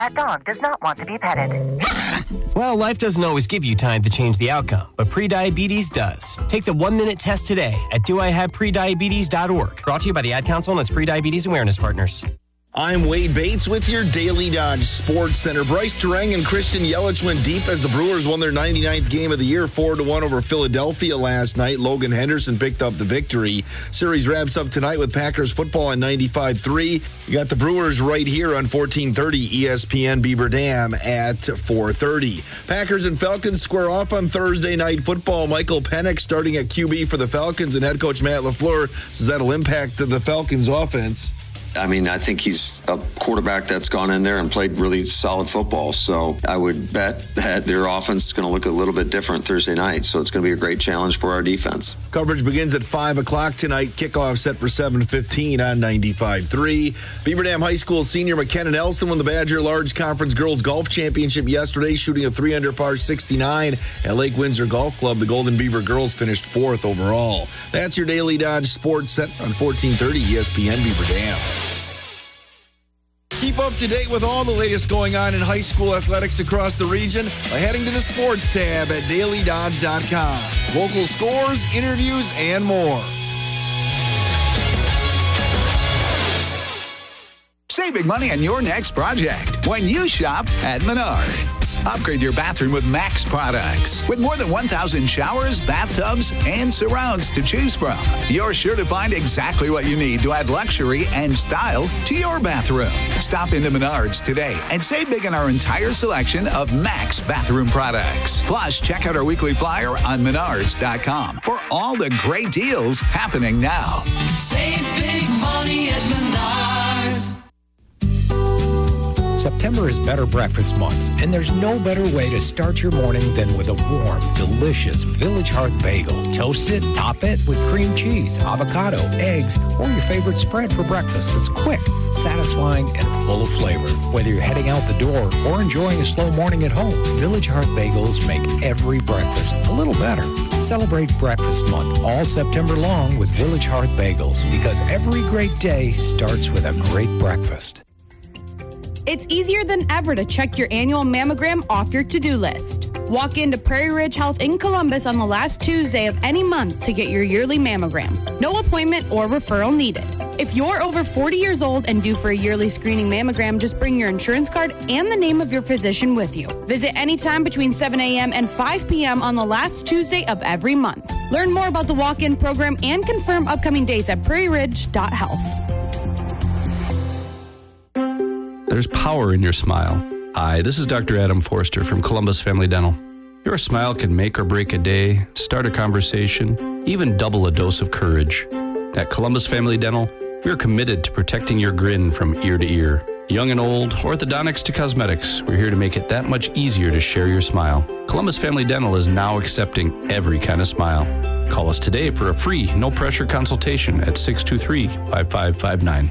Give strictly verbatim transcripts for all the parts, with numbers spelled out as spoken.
That dog does not want to be petted. Well, life doesn't always give you time to change the outcome, but prediabetes does. Take the one-minute test today at do I have prediabetes dot org. Brought to you by the Ad Council and its Prediabetes Awareness Partners. I'm Wade Bates with your Daily Dodge Sports Center. Bryce Turang and Christian Yelich went deep as the Brewers won their ninety-ninth game of the year, four to one over Philadelphia last night. Logan Henderson picked up the victory. Series wraps up tonight with Packers football on ninety-five three. You got the Brewers right here on fourteen thirty E S P N Beaver Dam at four thirty. Packers and Falcons square off on Thursday Night Football. Michael Penix starting at Q B for the Falcons, and head coach Matt LaFleur says that'll impact the Falcons' offense. I mean, I think he's a quarterback that's gone in there and played really solid football. So I would bet that their offense is going to look a little bit different Thursday night. So it's going to be a great challenge for our defense. Coverage begins at five o'clock tonight. Kickoff set for seven fifteen on ninety-five three. Beaver Dam High School senior McKenna Nelson won the Badger Large Conference Girls Golf Championship yesterday, shooting a three under par sixty-nine at Lake Windsor Golf Club. The Golden Beaver girls finished fourth overall. That's your Daily Dodge Sports set on fourteen thirty E S P N Beaver Dam. Keep up to date with all the latest going on in high school athletics across the region by heading to the sports tab at daily dodge dot com. Local scores, interviews, and more. Save big money on your next project when you shop at Menards. Upgrade your bathroom with Max products. With more than one thousand showers, bathtubs, and surrounds to choose from, you're sure to find exactly what you need to add luxury and style to your bathroom. Stop into Menards today and save big on our entire selection of Max bathroom products. Plus, check out our weekly flyer on menards dot com for all the great deals happening now. Save big money at Menards. September is Better Breakfast Month, and there's no better way to start your morning than with a warm, delicious Village Hearth bagel. Toast it, top it with cream cheese, avocado, eggs, or your favorite spread for breakfast that's quick, satisfying, and full of flavor. Whether you're heading out the door or enjoying a slow morning at home, Village Hearth bagels make every breakfast a little better. Celebrate Breakfast Month all September long with Village Hearth bagels, because every great day starts with a great breakfast. It's easier than ever to check your annual mammogram off your to-do list. Walk into Prairie Ridge Health in Columbus on the last Tuesday of any month to get your yearly mammogram. No appointment or referral needed. If you're over forty years old and due for a yearly screening mammogram, just bring your insurance card and the name of your physician with you. Visit anytime between seven a.m. and five p.m. on the last Tuesday of every month. Learn more about the walk-in program and confirm upcoming dates at prairie ridge dot health. There's power in your smile. Hi, this is Doctor Adam Forster from Columbus Family Dental. Your smile can make or break a day, start a conversation, even double a dose of courage. At Columbus Family Dental, we are committed to protecting your grin from ear to ear. Young and old, orthodontics to cosmetics, we're here to make it that much easier to share your smile. Columbus Family Dental is now accepting every kind of smile. Call us today for a free, no-pressure consultation at six two three, five five five nine.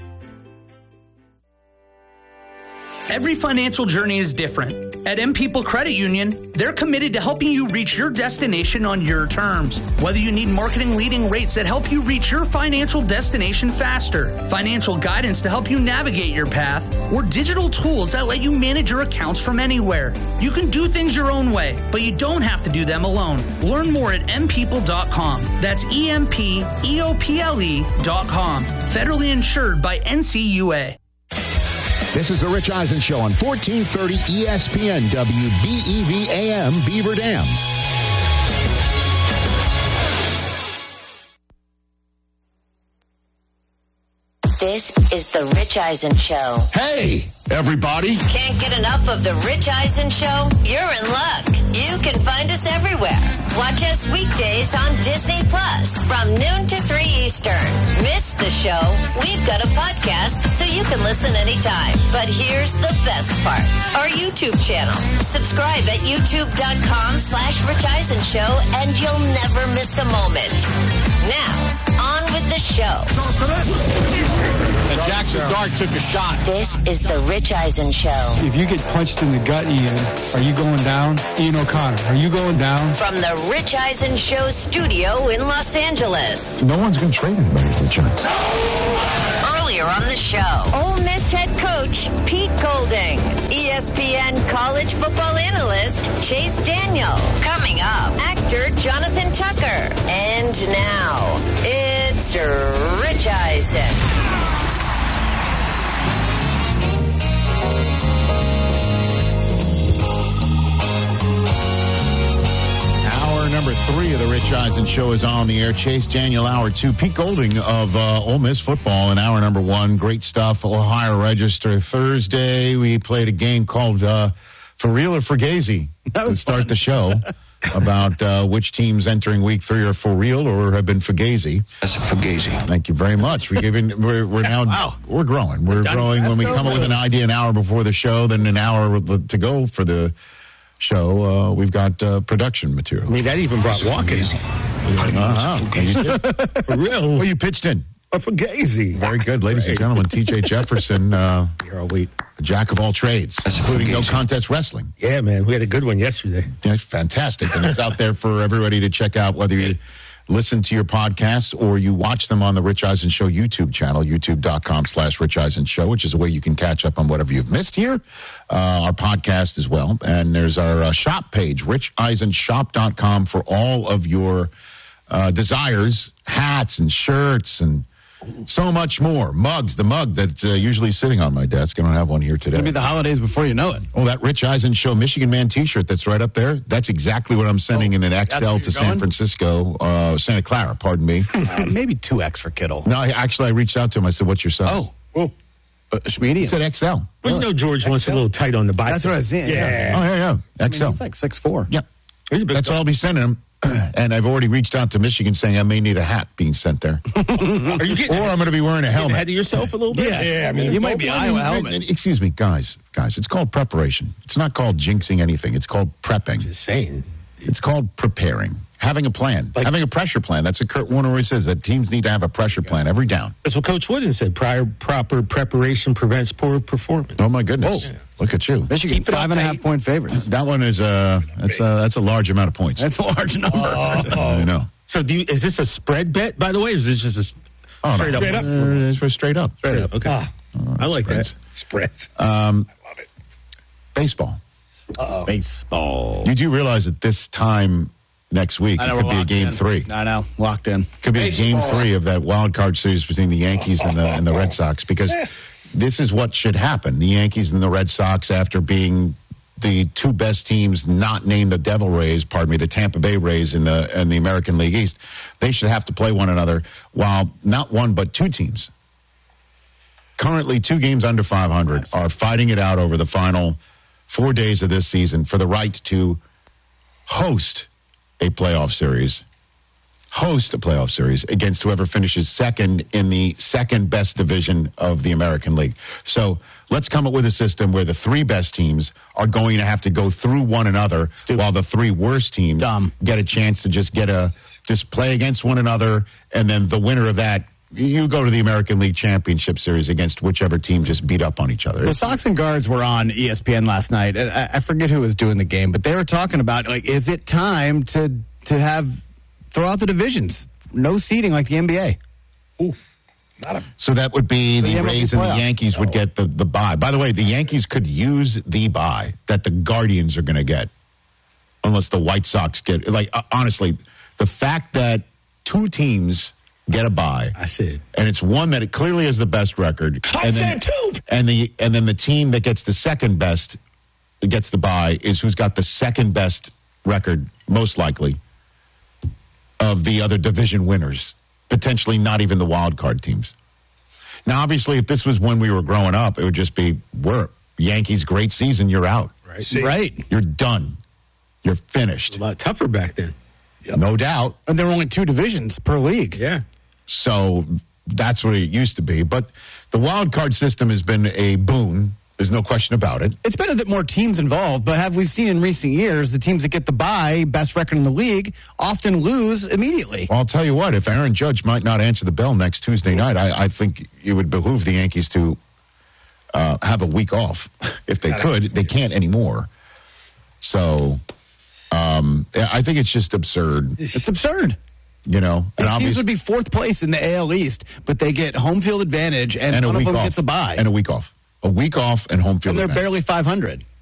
Every financial journey is different. At M People Credit Union, they're committed to helping you reach your destination on your terms. Whether you need marketing leading rates that help you reach your financial destination faster, financial guidance to help you navigate your path, or digital tools that let you manage your accounts from anywhere, you can do things your own way, but you don't have to do them alone. Learn more at m people dot com. That's E M P E O P L E dot com. Federally insured by N C U A. This is the Rich Eisen Show on fourteen thirty E S P N W B E V A M Beaver Dam. This is the Rich Eisen Show. Hey, everybody. Can't get enough of the Rich Eisen Show? You're in luck. You can find us everywhere. Watch us weekdays on Disney Plus from noon to three Eastern. Miss the show? We've got a podcast so you can listen anytime. But here's the best part. Our YouTube channel. Subscribe at youtube.com slash Rich Eisen Show and you'll never miss a moment. Now, on with the show. And Jackson Dart took a shot. This is the Rich Eisen Show. If you get punched in the gut, Ian, are you going down? Ian O'Connor, are you going down? From the Rich Eisen Show studio in Los Angeles. No one's going to trade anybody for the Giants. Earlier on the show, Ole Miss head coach Pete Golding. S P N college football analyst Chase Daniel. Coming up, actor Jonathan Tucker. And now, it's Rich Eisen. Number three of the Rich Eisen Show is on the air. Chase Daniel, hour two. Pete Golding of uh, Ole Miss football in hour number one. Great stuff. Ohio Register Thursday. We played a game called uh, For Real or Fugazi to start fun. the show about uh, which teams entering week three are for real or have been Fugazi. That's a Fugazi. Thank you very much. We given we're, we're now wow. we're growing. We're Done. growing That's when we come up with an idea an hour before the show, then an hour to go for the show. Uh, we've got uh, production material. I mean, that even brought walking. Uh-huh. You did. For real. Well, you pitched in. A Fugazi. Very good, ladies Great. and gentlemen. T J Jefferson, uh, Here all week. Jack of all trades, That's including no contest wrestling. Yeah, man. We had a good one yesterday. That's fantastic. And it's out there for everybody to check out, whether you listen to your podcasts or you watch them on the Rich Eisen Show YouTube channel, youtube.com slash Rich Eisen Show, which is a way you can catch up on whatever you've missed here. Uh, our podcast as well. And there's our uh, shop page, rich eisen shop dot com, for all of your uh, desires, hats and shirts and so much more. Mugs, the mug that's uh, usually sitting on my desk. I don't have one here today. It'll be the holidays before you know it. Oh, that Rich Eisen Show Michigan Man t-shirt that's right up there. That's exactly what I'm sending oh, in an X L to San going? Francisco, uh, Santa Clara, pardon me. Uh, maybe two X for Kittle. No, actually, I reached out to him. I said, what's your size? Oh, oh. Uh, Schmiede. He said X L. Well, you know George X L? Wants a little tight on the bicep. That's what I was saying. Yeah. Oh, yeah, yeah. X L. I mean, he's like six foot four. Yep. That's what I'll be sending him. And I've already reached out to Michigan saying I may need a hat being sent there. Are you getting or I'm going to be wearing a helmet. Ahead of yourself a little bit? Yeah, yeah I mean, you might be Iowa helmet. Excuse me, guys. Guys, it's called preparation. It's not called jinxing anything. It's called prepping. Just saying. It's called preparing. Having a plan. Like, having a pressure plan. That's what Kurt Warner always says, that teams need to have a pressure plan every down. That's what Coach Wooden said. Prior proper preparation prevents poor performance. Oh, my goodness. Oh. Look at you. Michigan, five and a half point favorites. That one is uh, that's, uh, that's a large amount of points. That's a large number. Oh. I know. So do you, is this a spread bet, by the way, or is this just a oh, straight no. up? Straight up. Uh, it's for straight up. Straight up. Okay. Ah, uh, I like spreads. that. Spreads. Um, I love it. Baseball. Uh-oh. Baseball. You do realize that this time next week it could be a game in. three. I know. Locked in. Could be Baseball. a game three of that wild card series between the Yankees and the and the Red Sox, because this is what should happen. The Yankees and the Red Sox, after being the two best teams not named the Devil Rays, pardon me, the Tampa Bay Rays in the in the American League East, they should have to play one another, while not one but two teams, currently two games under five hundred, are fighting it out over the final four days of this season for the right to host a playoff series, host a playoff series against whoever finishes second in the second best division of the American League. So let's come up with a system where the three best teams are going to have to go through one another, Stupid. while the three worst teams Dumb. get a chance to just get a just play against one another, and then the winner of that, you go to the American League Championship Series against whichever team just beat up on each other. The Sox and Guards were on E S P N last night, and I, I forget who was doing the game, but they were talking about, like, is it time to to have throw out the divisions? No seeding like the N B A. Ooh, not a, so that would be the, the Rays and the Yankees would oh. get the, the bye. By the way, the Yankees could use the bye that the Guardians are going to get, unless the White Sox get, like, uh, honestly, the fact that two teams get a bye. I said. And it's one that it clearly has the best record. I and said then, too. And the and then the team that gets the second best, gets the bye, is who's got the second best record, most likely, of the other division winners. Potentially not even the wild card teams. Now, obviously, if this was when we were growing up, it would just be, we're Yankees, great season, you're out. Right. See, right. You're done. You're finished. A lot tougher back then. Yep. No doubt. And there were only two divisions per league. Yeah. So that's what it used to be. But the wild card system has been a boon. There's no question about it. It's better that more teams involved, but have we seen in recent years the teams that get the bye, best record in the league, often lose immediately? Well, I'll tell you what, if Aaron Judge might not answer the bell next Tuesday night, I, I think it would behoove the Yankees to uh, have a week off if they could. They can't anymore. So um, I think it's just absurd. It's absurd. You know, and teams would be fourth place in the A L East, but they get home field advantage, and, and one a of week them off. gets a bye. And a week off. A week off and home field And they're advantage. barely five hundred.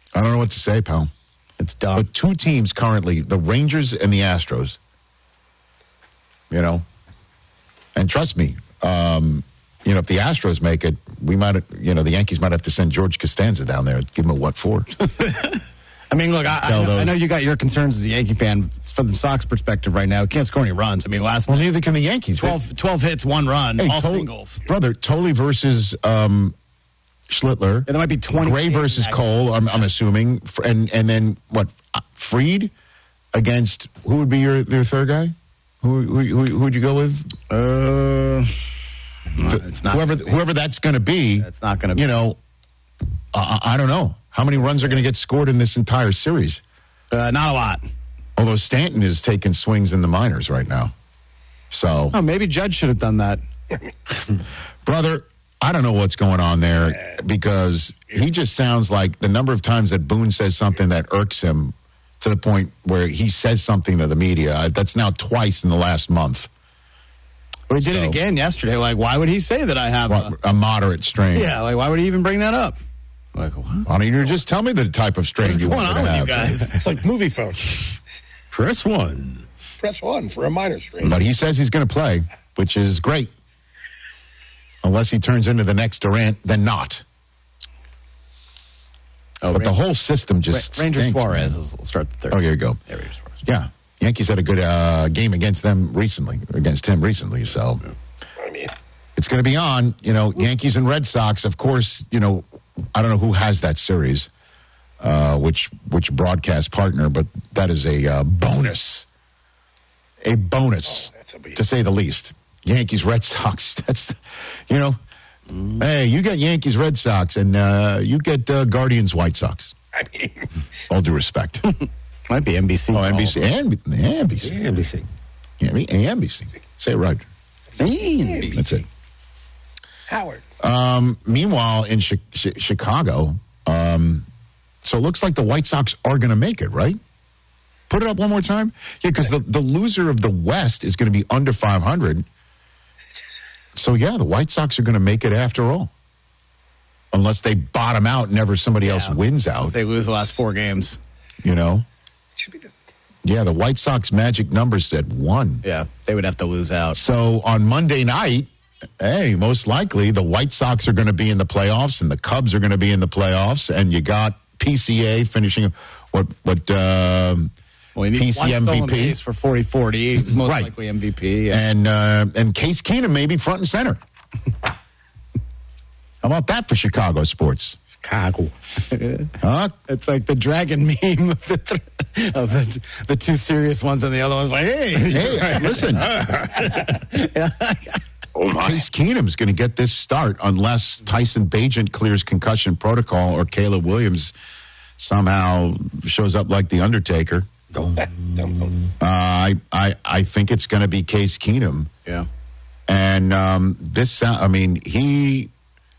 I don't know what to say, pal. It's dumb. But two teams currently, the Rangers and the Astros, you know, and trust me, um, you know, if the Astros make it, we might, you know, the Yankees might have to send George Costanza down there, give him a what for. I mean, look, I, I, know, I know you got your concerns as a Yankee fan. From the Sox perspective right now, can't score any runs. I mean, last well, night, neither can the Yankees. twelve, twelve hits, one run, hey, all Tol- singles. Brother, Tolley versus um, Schlittler. Yeah, there might be twenty. Gray versus Cole, I'm, I'm assuming. And and then, what, Fried against, who would be your, your third guy? Who, who, who, who would you go with? Uh, it's not whoever whoever that's going to be. It's not going to be. You know, uh, I don't know. How many runs are going to get scored in this entire series? Uh, not a lot. Although Stanton is taking swings in the minors right now. So. Oh, maybe Judge should have done that. Brother, I don't know what's going on there because he just sounds like the number of times that Boone says something that irks him to the point where he says something to the media. That's now twice in the last month. But he did so, it again yesterday. Like, why would he say that I have a, a, a moderate strain? Yeah, like, why would he even bring that up? Like, what? Why don't you just tell me the type of strain What's you going want on to with have? you guys? It's like movie phone. Press one. Press one for a minor strain. But he says he's going to play, which is great. Unless he turns into the next Durant, then not. Oh, but Ranger, the whole system just Ra- Ranger stinks, Suarez man. will start the third. Oh, here you go. Yeah, Ranger Suarez. Yeah. Yankees had a good uh, game against them recently, against him recently, so I mean, it's going to be on. You know, Yankees and Red Sox, of course, you know, I don't know who has that series, uh, which which broadcast partner, but that is a uh, bonus. A bonus, oh, a to say the least. Yankees, Red Sox, that's, you know, mm. hey, you get Yankees, Red Sox, and uh, you get uh, Guardians, White Sox. I mean, all due respect. Might be N B C. Oh, N B C. And N B C. N B C. Yeah, N B C. Say it right. N B C. That's it. Howard. Um, meanwhile, in Ch- Ch- Chicago, um, so it looks like the White Sox are going to make it, right? Put it up one more time. Yeah, because the, the loser of the West is going to be under five hundred. So, yeah, the White Sox are going to make it after all. Unless they bottom out and never somebody yeah. else wins out. Unless they lose the last four games. You know? Should be the- yeah, the White Sox magic number said one. Yeah, they would have to lose out. So on Monday night, hey, most likely the White Sox are going to be in the playoffs and the Cubs are going to be in the playoffs. And you got P C A finishing what, what, um, well, you need P C one M V P stolen base for forty forty. He's most right. likely M V P. Yeah. And, uh, and Case Keenum maybe front and center. How about that for Chicago sports? Chicago. Huh? It's like the dragon meme of the th- of the, the two serious ones and the other one's like, hey. Hey, listen. Oh my. Case Keenum's going to get this start unless Tyson Bagent clears concussion protocol or Caleb Williams somehow shows up like the Undertaker. Don't, don't, don't. Uh, I, I, I think it's going to be Case Keenum. Yeah. And um, this, I mean, he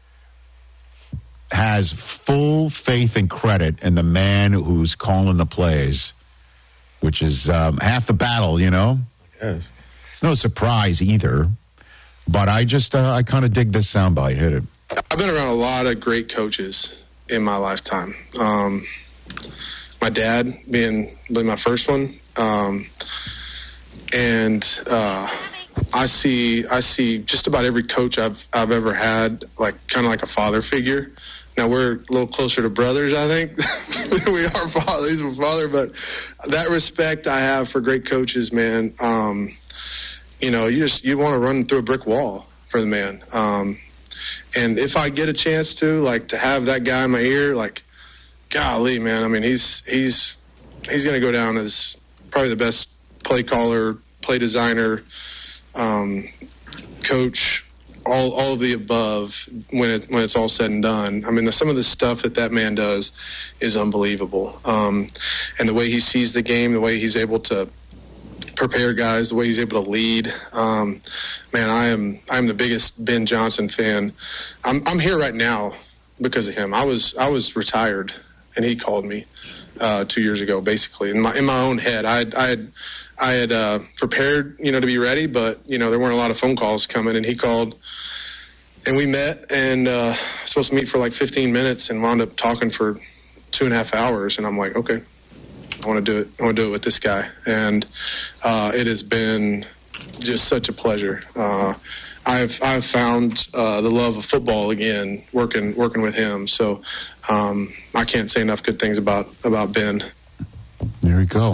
has full faith and credit in the man who's calling the plays, which is um, half the battle, you know? Yes. It's no surprise either. But I just, uh, I kind of dig this soundbite. Hit it. I've been around a lot of great coaches in my lifetime. Um, my dad being, being my first one. Um, and uh, I see I see just about every coach I've I've ever had, like kind of like a father figure. Now, we're a little closer to brothers, I think, than we are father. He's my father. But that respect I have for great coaches, man, um, you know, you just you want to run through a brick wall for the man. Um, and if I get a chance to, like, to have that guy in my ear, like, golly, man, I mean, he's he's he's going to go down as probably the best play caller, play designer, um, coach, all all of the above when it when it's all said and done. I mean, the, some of the stuff that that man does is unbelievable. Um, and the way he sees the game, the way he's able to prepare guys, the way he's able to lead. Um, man, I am I'm the biggest Ben Johnson fan. I'm I'm here right now because of him. I was I was retired, and he called me uh, two years ago, basically in my in my own head. I had, I had I had uh, prepared, you know, to be ready, but you know there weren't a lot of phone calls coming, and he called, and we met, and uh, supposed to meet for like fifteen minutes, and wound up talking for two and a half hours, and I'm like, okay, I want to do it. I want to do it with this guy, and uh, it has been just such a pleasure. Uh, I've I've found uh, the love of football again working working with him. So um, I can't say enough good things about about Ben. There we go.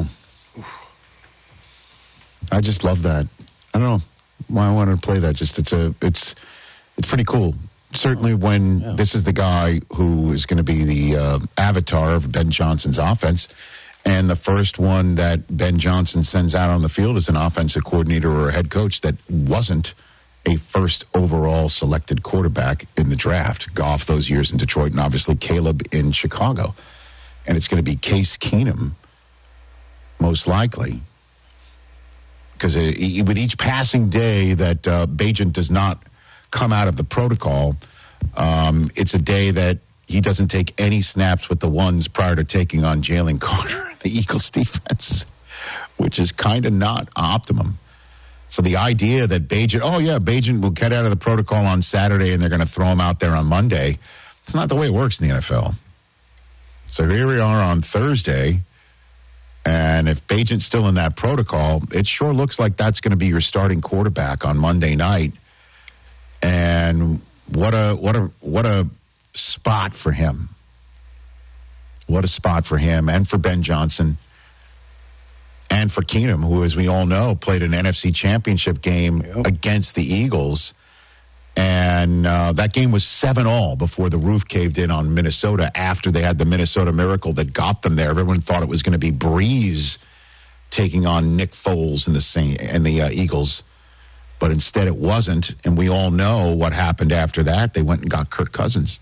I just love that. I don't know why I wanted to play that. Just it's a it's it's pretty cool. Certainly, when yeah. this is the guy who is going to be the uh, avatar of Ben Johnson's offense, and the first one that Ben Johnson sends out on the field is an offensive coordinator or a head coach that wasn't a first overall selected quarterback in the draft. Goff those years in Detroit, and obviously Caleb in Chicago. And it's going to be Case Keenum, most likely. Because with each passing day that uh, Bagent does not come out of the protocol, um, it's a day that he doesn't take any snaps with the ones prior to taking on Jalen Carter, the Eagles defense, which is kind of not optimum. So the idea that Bagent, oh yeah, Bagent will get out of the protocol on Saturday and they're going to throw him out there on Monday, it's not the way it works in the N F L. So here we are on Thursday, and if Bagent's still in that protocol, it sure looks like that's going to be your starting quarterback on Monday night. And what a what a what a spot for him. What a spot for him and for Ben Johnson and for Keenum, who, as we all know, played an N F C championship game yep. against the Eagles. And uh, that game was seven all before the roof caved in on Minnesota after they had the Minnesota Miracle that got them there. Everyone thought it was going to be Breeze taking on Nick Foles and the Saint, and the uh, Eagles. But instead it wasn't, and we all know what happened after that. They went and got Kirk Cousins.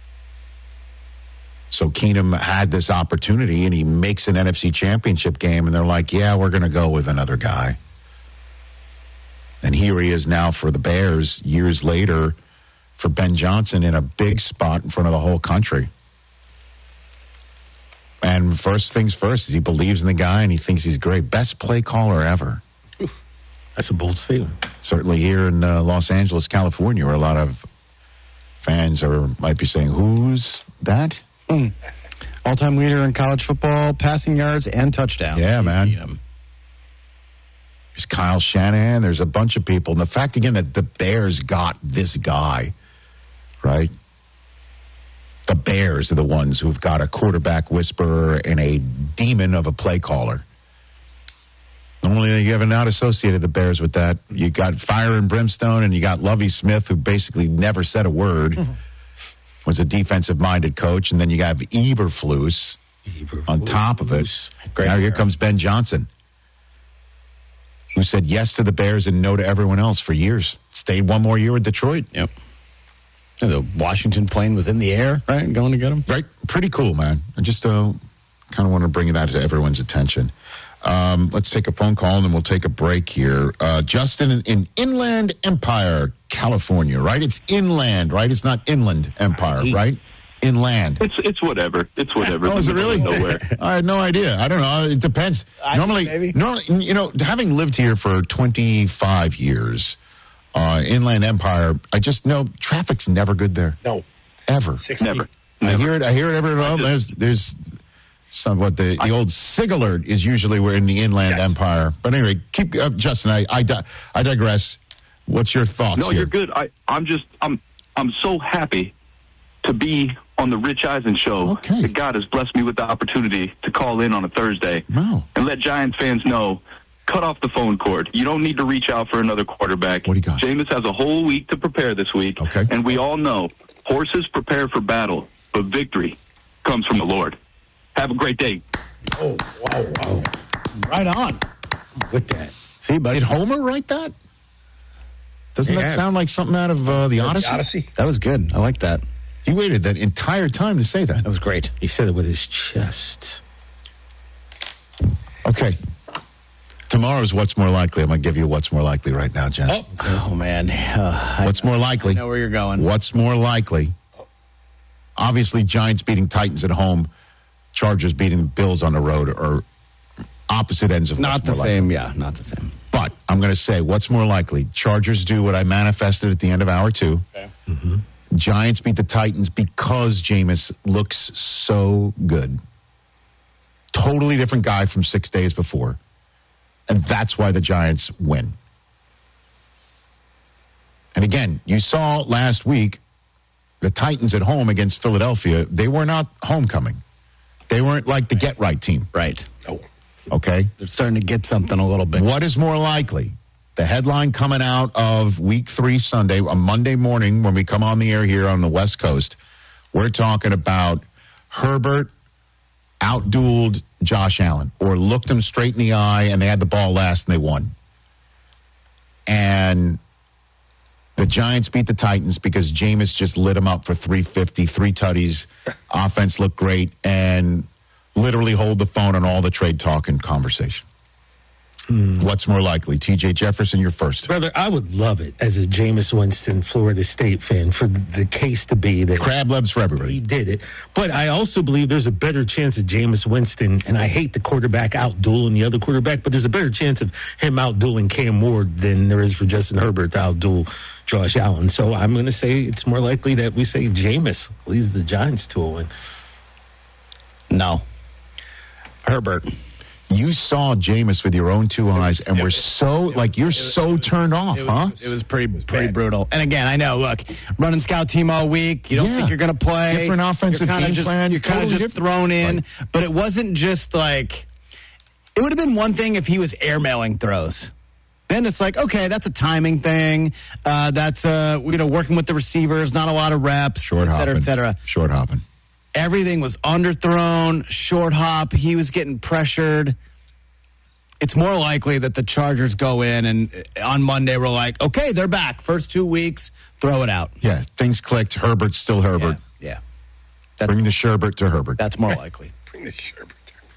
So Keenum had this opportunity, and he makes an N F C championship game, and they're like, yeah, we're going to go with another guy. And here he is now for the Bears years later for Ben Johnson in a big spot in front of the whole country. And first things first, he believes in the guy, and he thinks he's great. Best play caller ever. That's a bold statement. Certainly here in uh, Los Angeles, California, where a lot of fans are might be saying, who's that? Mm. All-time leader in college football, passing yards and touchdowns. Yeah, man. Keenum. There's Kyle Shanahan. There's a bunch of people. And the fact, again, that the Bears got this guy, right? The Bears are the ones who've got a quarterback whisperer and a demon of a play caller. Normally, you have not associated the Bears with that. You got fire and brimstone, and you got Lovie Smith, who basically never said a word, mm-hmm. was a defensive-minded coach, and then you got Eberflus, Eberflus. on top of it. Great now here comes Ben Johnson, who said yes to the Bears and no to everyone else for years. Stayed one more year with Detroit. Yep. And the Washington plane was in the air, right, going to get him? Right. Pretty cool, man. I just uh, kind of want to bring that to everyone's attention. Um, let's take a phone call, and then we'll take a break here. Uh, Justin in, in Inland Empire, California, right? It's inland, right? It's not Inland Empire, right? Inland. It's it's whatever. It's whatever. Oh, is it really? Nowhere. I had no idea. I don't know. It depends. I normally, maybe. normally, you know, having lived here for twenty-five years, uh, Inland Empire, I just know traffic's never good there. No. Ever. sixty Never. I Never. hear it. I hear it every well, there's there's some what the, the old SIG alert is usually we're in the Inland Yes. Empire. But anyway, keep uh, Justin. I I, di- I digress. What's your thoughts? No, here? you're good. I I'm just I'm I'm so happy to be on the Rich Eisen show. Okay. That God has blessed me with the opportunity to call in on a Thursday Wow. and let Giants fans know. Cut off the phone cord. You don't need to reach out for another quarterback. What do you got? Jameis has a whole week to prepare this week. Okay. And we all know horses prepare for battle, but victory comes from the Lord. Have a great day. Oh, wow, wow. Right on. With that. See, buddy. Did Homer write that? Doesn't Yeah. that sound like something out of uh, the Odyssey? Odyssey? That was good. I like that. He waited that entire time to say that. That was great. He said it with his chest. Okay. Tomorrow's What's More Likely. I'm going to give you What's More Likely right now, Jen. Oh, oh man. Uh, What's I, more likely? I know where you're going. What's more likely? Obviously, Giants beating Titans at home, Chargers beating the Bills on the road are opposite ends of Not what's the more same. likely. Yeah, not the same. But I'm going to say, what's more likely? Chargers do what I manifested at the end of hour two. Okay. Mm-hmm. Giants beat the Titans because Jameis looks so good. Totally different guy from six days before. And that's why the Giants win. And again, you saw last week the Titans at home against Philadelphia. They were not homecoming. They weren't like the get-right team. Right. Oh. Okay? They're starting to get something a little bit. What is more likely? The headline coming out of week three Sunday, on Monday morning when we come on the air here on the West Coast, we're talking about Herbert outdueled Josh Allen or looked him straight in the eye and they had the ball last and they won. And the Giants beat the Titans because Jameis just lit them up for three fifty, three tutties. Offense looked great and literally hold the phone on all the trade talk and conversation. Hmm. What's more likely? T J Jefferson, you're first. Brother, I would love it as a Jameis Winston, Florida State fan for the case to be that crab loves for everybody. He did it. But I also believe there's a better chance of Jameis Winston, and I hate the quarterback outdueling the other quarterback, but there's a better chance of him outdueling Cam Ward than there is for Justin Herbert to outduel Josh Allen. So I'm going to say it's more likely that we say Jameis leads the Giants to a win. No. Herbert. You saw Jameis with your own two eyes, and we're so, like, you're so turned off, it huh? Was, it was pretty pretty brutal. And again, I know, look, running scout team all week, you don't Yeah. think you're going to play. Different offensive You're kinda game just, plan, You're kind of totally just different. thrown in. Right. But it wasn't just like, it would have been one thing if he was airmailing throws. Then it's like, okay, that's a timing thing. Uh, that's, uh, you know, working with the receivers, not a lot of reps, Short et cetera, hopping. et cetera. Short hopping. Everything was underthrown, short hop. He was getting pressured. It's more likely that the Chargers go in and on Monday we're like, okay, they're back. First two weeks, throw it out. Yeah, things clicked. Herbert's still Herbert. Yeah. Bring the Sherbert to Herbert. That's more likely. Bring the Sherbert.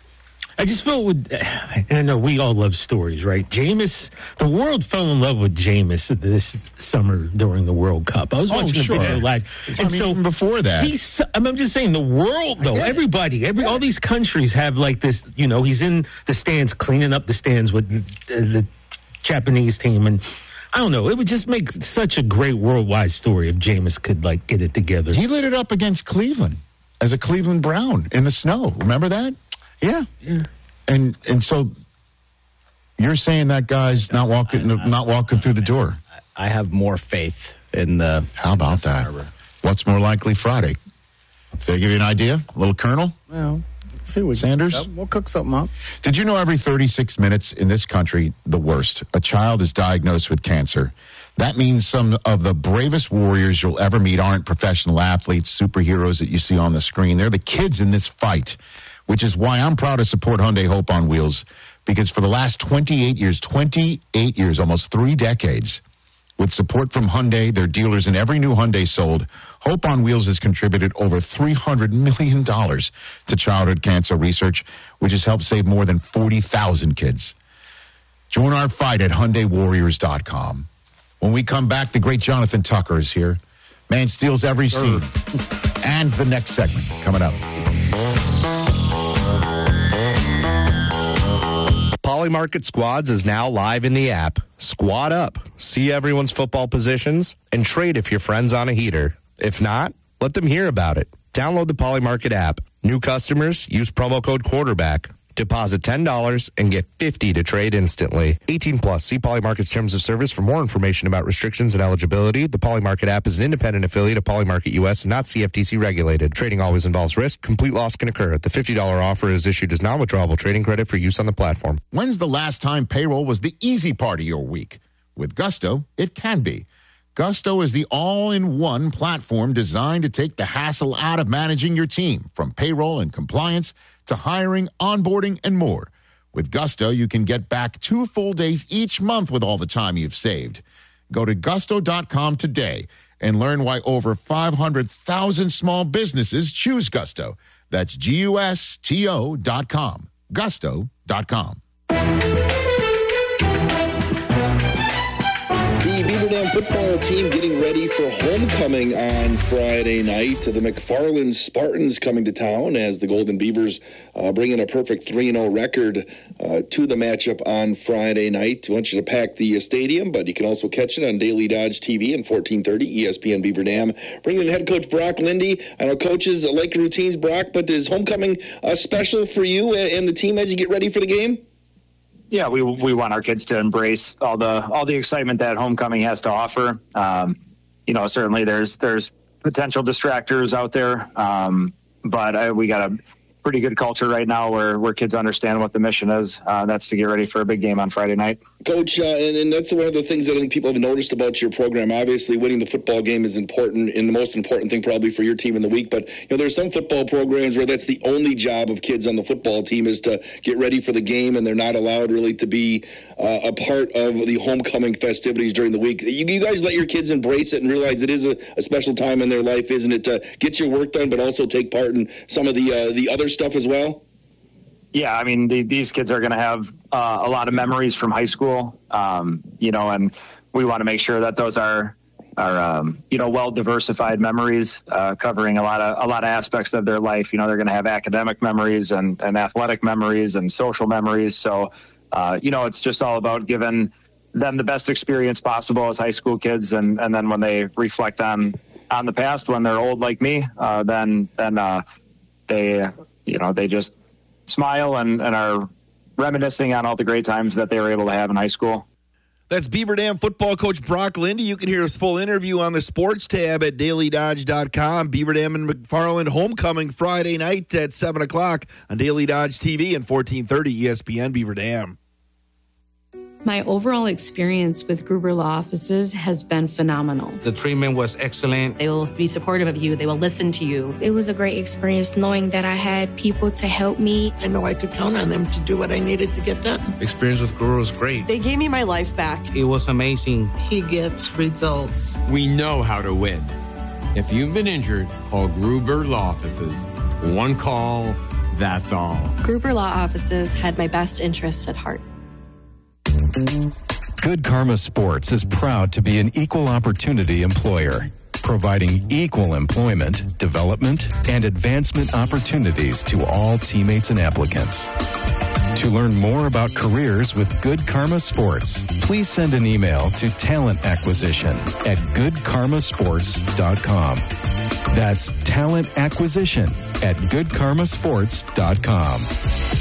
I just feel with, and I know we all love stories, right? Jameis, the world fell in love with Jameis this summer during the World Cup. I was Oh, watching sure. the video live. I mean, even before that. He's, I mean, I'm just saying the world, though, everybody, every all these countries have like this, you know, he's in the stands, cleaning up the stands with the, the Japanese team. And I don't know, it would just make such a great worldwide story if Jameis could, like, get it together. He lit it up against Cleveland as a Cleveland Brown in the snow. Remember that? Yeah. Yeah. And and so you're saying that guy's not walking not walking through the door. I have more faith in the. How about that? What's more likely Friday? Did they give you an idea? A little kernel? Well, let's see what Sanders? We'll cook something up. Did you know every thirty-six minutes in this country, the worst, a child is diagnosed with cancer? That means some of the bravest warriors you'll ever meet aren't professional athletes, superheroes that you see on the screen. They're the kids in this fight, which is why I'm proud to support Hyundai Hope on Wheels, because for the last twenty-eight years, twenty-eight years, almost three decades, with support from Hyundai, their dealers, and every new Hyundai sold, Hope on Wheels has contributed over three hundred million dollars to childhood cancer research, which has helped save more than forty thousand kids. Join our fight at Hyundai Warriors dot com. When we come back, the great Jonathan Tucker is here. Man steals every scene. And the next segment coming up. Polymarket Squads is now live in the app. Squad up, see everyone's football positions, and trade if your friend's on a heater. If not, let them hear about it. Download the Polymarket app. New customers, use promo code quarterback. Deposit ten dollars and get fifty dollars to trade instantly. eighteen plus. See Polymarket's terms of service for more information about restrictions and eligibility. The Polymarket app is an independent affiliate of Polymarket U S and not C F T C regulated. Trading always involves risk. Complete loss can occur. The fifty dollars offer is issued as non-withdrawable trading credit for use on the platform. When's the last time payroll was the easy part of your week? With Gusto, it can be. Gusto is the all-in-one platform designed to take the hassle out of managing your team, from payroll and compliance to hiring, onboarding, and more. With Gusto, you can get back two full days each month with all the time you've saved. Go to gusto dot com today and learn why over five hundred thousand small businesses choose Gusto. That's G U S T O dot com. gusto dot com. The Beaver Dam football team getting ready for homecoming on Friday night. The McFarland Spartans coming to town as the Golden Beavers uh, bring in a perfect three and oh record uh, to the matchup on Friday night. I want you to pack the stadium, but you can also catch it on Daily Dodge T V and fourteen thirty E S P N Beaver Dam. Bringing in head coach Brock Lindy. I know coaches like routines, Brock, but is homecoming uh, special for you and the team as you get ready for the game? Yeah, we we want our kids to embrace all the all the excitement that homecoming has to offer. Um, you know, certainly there's there's potential distractors out there, um, but uh, we got a pretty good culture right now where where kids understand what the mission is. Uh, that's to get ready for a big game on Friday night. Coach, uh, and, and that's one of the things that I think people have noticed about your program. Obviously, winning the football game is important and the most important thing probably for your team in the week. But, you know, there's some football programs where that's the only job of kids on the football team is to get ready for the game, and they're not allowed really to be uh, a part of the homecoming festivities during the week. You, you guys let your kids embrace it and realize it is a, a special time in their life, isn't it, to get your work done but also take part in some of the uh, the other stuff as well? Yeah, I mean, the, these kids are going to have uh, a lot of memories from high school, um, you know, and we want to make sure that those are, are um, you know, well-diversified memories uh, covering a lot of a lot of aspects of their life. You know, they're going to have academic memories and, and athletic memories and social memories. So, uh, you know, it's just all about giving them the best experience possible as high school kids. And, and then when they reflect on on the past, when they're old like me, uh, then then uh, they, you know, they just smile and, and are reminiscing on all the great times that they were able to have in high school. That's Beaver Dam football coach Brock Lindy. You can hear his full interview on the sports tab at daily dodge dot com. Beaver Dam and McFarland homecoming Friday night at seven o'clock on Daily Dodge T V and fourteen thirty E S P N Beaver Dam. My overall experience with Gruber Law Offices has been phenomenal. The treatment was excellent. They will be supportive of you. They will listen to you. It was a great experience knowing that I had people to help me. I know I could count on them to do what I needed to get done. Experience with Gruber was great. They gave me my life back. It was amazing. He gets results. We know how to win. If you've been injured, call Gruber Law Offices. One call, that's all. Gruber Law Offices had my best interests at heart. Good Karma Sports is proud to be an equal opportunity employer, providing equal employment, development, and advancement opportunities to all teammates and applicants. To learn more about careers with Good Karma Sports, please send an email to talent acquisition at good karma sports dot com. That's talent acquisition at good karma sports dot com.